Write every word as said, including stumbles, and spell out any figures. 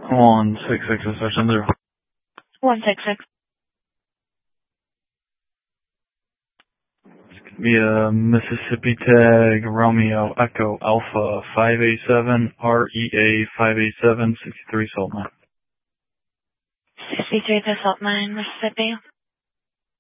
One six six assertion zero. One six six. Be a Mississippi tag Romeo Echo Alpha five eight seven R E A five eight seven sixty three Salt Mine. Sixty three to Salt Mine, Mississippi.